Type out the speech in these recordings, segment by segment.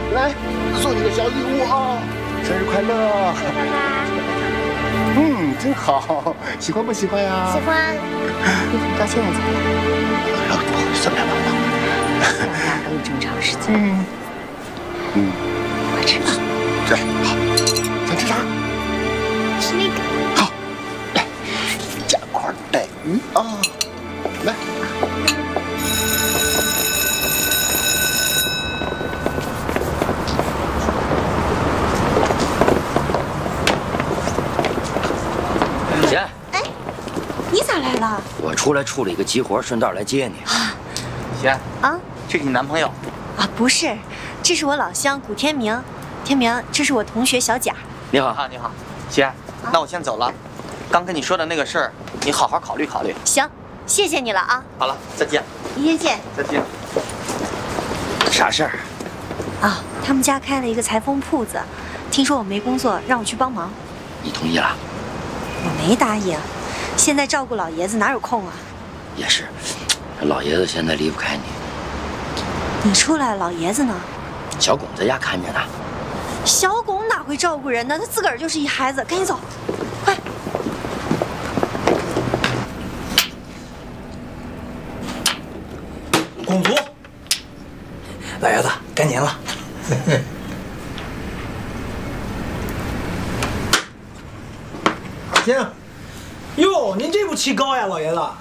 来，送你个小礼物啊！生日快乐！ 爸爸。 真好，喜欢不喜欢呀？ 喜欢。你很高兴我怎么样？ 不好意思，来吧。 我俩都有这么长时间。快吃吧。 对，好。想吃啥？ 吃那个。 好，来，加块带鱼啊！来。 姐， 哎，你咋来了？ 我出来处理个急活，顺道来接你。 姐啊， 这是你男朋友啊，不是，这是我老乡古天明。天明，这是我同学小贾。 你好， 你好，姐，那我先走了。刚跟你说的那个事儿，你好好考虑考虑。 行，谢谢你了啊。 好了，再见。 明天见。 再见。 啥事儿？ 啊，他们家开了一个裁缝铺子，听说我没工作，让我去帮忙。 你同意了？ 我没答应，现在照顾老爷子哪有空啊？ 也是，老爷子现在离不开你。 你出来，老爷子呢？ 小巩在家看着呢。 小巩哪会照顾人呢？他自个儿就是一孩子，赶紧走，快！ 巩族，老爷子，该您了。行。哟，您这步棋高呀，老爷子。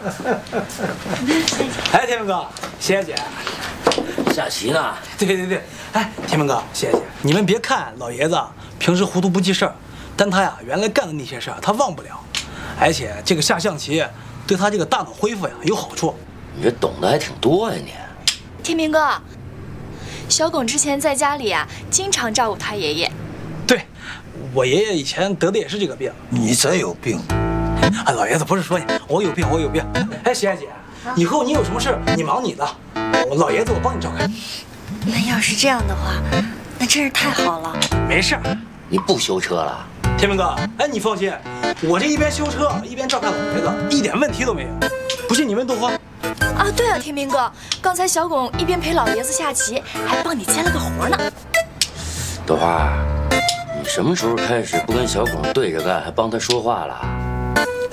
哎，天明哥，谢谢姐。 下棋呢？ 对，哎，天明哥，谢谢。你们别看老爷子平时糊涂不记事儿，但他呀原来干的那些事儿他忘不了，而且这个下象棋对他这个大脑恢复呀有好处。 你这懂得还挺多呀你。 天明哥，小巩之前在家里啊，经常照顾他爷爷。 对，我爷爷以前得的也是这个病。 你真有病！ 啊，老爷子不是说你，我有病。哎，喜爱姐，以后你有什么事你忙你的，我老爷子我帮你照看。 那要是这样的话，那真是太好了。 没事， 你不修车了？ 天明哥，哎，你放心，我这一边修车一边照看老爷子，一点问题都没有。不信你问豆花。 啊，对啊，天明哥，刚才小巩一边陪老爷子下棋，还帮你接了个活呢。 豆花，你什么时候开始不跟小巩对着干，还帮他说话了？